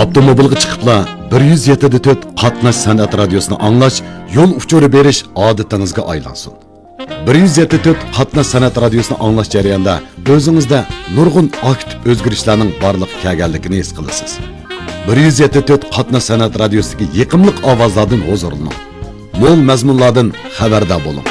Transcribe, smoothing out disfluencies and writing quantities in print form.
Avtomobilga chiqibla 107.4 qatnash san'at radiosini anglash, yo'l uchuri berish odatingizga aylansin. 107.4 qatnash san'at radiosini anglash jarayonida o'zingizda nurg'un aktiv o'zgarishlarning borliq kelganligini his qilasiz. 107.4 qatnash san'at radiosidagi yiqimliq ovozlardan huzurlaning. Mo'l mazmunlardan xabardor bo'ling.